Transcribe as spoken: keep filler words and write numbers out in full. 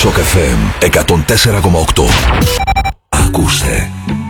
Σοκ εφ εμ εκατόν τέσσερα κόμμα οκτώ. Ακούστε.